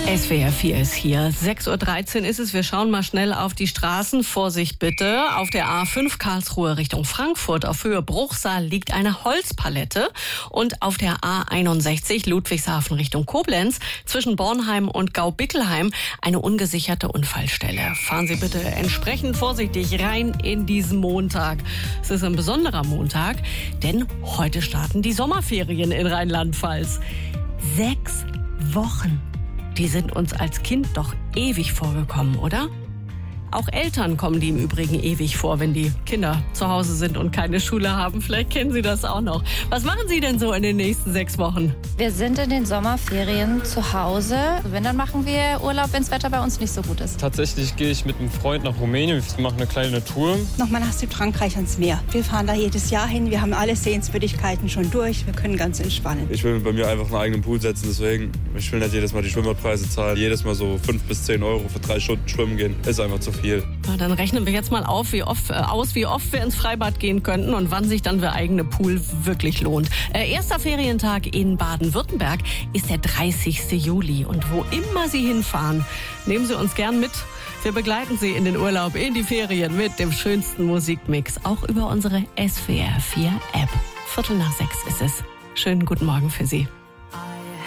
SWR 4 ist hier. 6.13 Uhr ist es. Wir schauen mal schnell auf die Straßen. Vorsicht bitte. Auf der A5 Karlsruhe Richtung Frankfurt auf Höhe Bruchsal liegt eine Holzpalette. Und auf der A61 Ludwigshafen Richtung Koblenz zwischen Bornheim und Gaubickelheim eine ungesicherte Unfallstelle. Fahren Sie bitte entsprechend vorsichtig rein in diesen Montag. Es ist ein besonderer Montag, denn heute starten die Sommerferien in Rheinland-Pfalz. 6 Wochen. Die sind uns als Kind doch ewig vorgekommen, oder? Auch Eltern kommen die im Übrigen ewig vor, wenn die Kinder zu Hause sind und keine Schule haben. Vielleicht kennen Sie das auch noch. Was machen Sie denn so in den nächsten 6 Wochen? Wir sind in den Sommerferien zu Hause. Wenn, dann machen wir Urlaub, wenn das Wetter bei uns nicht so gut ist. Tatsächlich gehe ich mit einem Freund nach Rumänien. Wir machen eine kleine Tour. Nochmal nach Südfrankreich ans Meer. Wir fahren da jedes Jahr hin. Wir haben alle Sehenswürdigkeiten schon durch. Wir können ganz entspannen. Ich will bei mir einfach einen eigenen Pool setzen. Deswegen, ich will nicht jedes Mal die Schwimmerpreise zahlen. Jedes Mal so 5 bis 10 Euro für 3 Stunden schwimmen gehen. Ist einfach zu viel. Na, dann rechnen wir jetzt mal wie oft wir ins Freibad gehen könnten und wann sich dann der eigene Pool wirklich lohnt. Erster Ferientag in Baden-Württemberg ist der 30. Juli. Und wo immer Sie hinfahren, nehmen Sie uns gern mit. Wir begleiten Sie in den Urlaub, in die Ferien mit dem schönsten Musikmix. Auch über unsere SWR 4 App. 5:45 ist es. Schönen guten Morgen für Sie.